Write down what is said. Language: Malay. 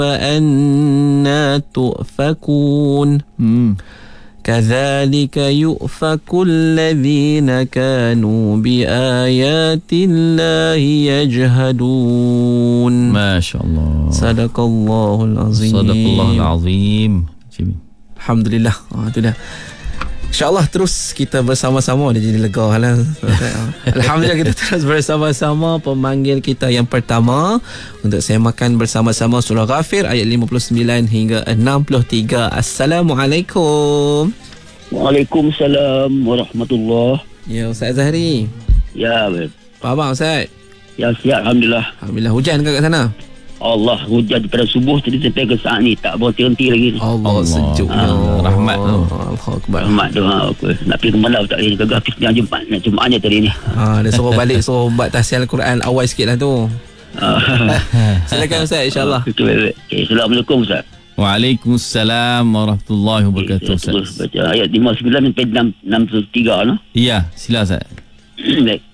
فأنا تؤفكون كذلك يؤفك الذين كانوا بآيات الله يجهدون. ما شاء الله. صدق الله العظيم. صدق الله العظيم. Alhamdulillah. Itu dah. InsyaAllah terus kita bersama-sama. Dia jadi lega lah. Alhamdulillah kita terus bersama-sama. Pemanggil kita yang pertama untuk semakan bersama-sama surah Ghafir ayat 59 hingga 63. Assalamualaikum. Waalaikumsalam warahmatullahi. Ya Ustaz Zahri. Ya baik. Apa khabar Ustaz? Ya sihat Alhamdulillah. Alhamdulillah. Hujan ke kat sana? Allah hujan daripada subuh tadi sampai ke saat ni tak berhenti lagi. Allah sejuknya. Rahmat tu. Allahu akbar. Rahmat tu apa. Nak pergi ke Malau tak boleh. Gagal pergi yang Jumaat. Nak Jumaatnya tadi ni. Dia suruh balik, suruh buat tahsil Al-Quran awal sikit lah tu. Silakan Ustaz, insyaAllah. Okay, Assalamualaikum Ustaz. Waalaikumsalam warahmatullahi wabarakatuh. Terus baca ayat 59 sampai 63 no? Ya, sila Ustaz. Baik.